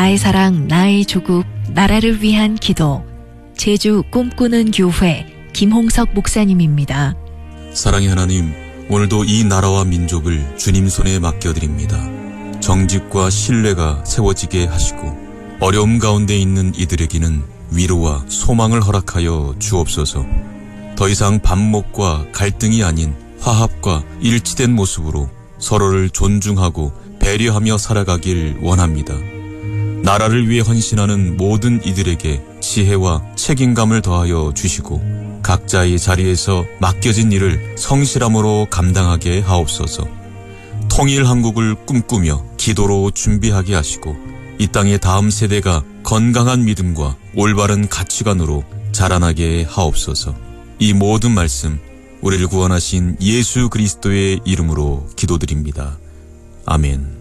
나의 사랑, 나의 조국, 나라를 위한 기도. 제주 꿈꾸는 교회 김홍석 목사님입니다. 사랑의 하나님, 오늘도 이 나라와 민족을 주님 손에 맡겨드립니다. 정직과 신뢰가 세워지게 하시고 어려움 가운데 있는 이들에게는 위로와 소망을 허락하여 주옵소서. 더 이상 반목과 갈등이 아닌 화합과 일치된 모습으로 서로를 존중하고 배려하며 살아가길 원합니다. 나라를 위해 헌신하는 모든 이들에게 지혜와 책임감을 더하여 주시고 각자의 자리에서 맡겨진 일을 성실함으로 감당하게 하옵소서. 통일 한국을 꿈꾸며 기도로 준비하게 하시고 이 땅의 다음 세대가 건강한 믿음과 올바른 가치관으로 자라나게 하옵소서. 이 모든 말씀 우리를 구원하신 예수 그리스도의 이름으로 기도드립니다. 아멘.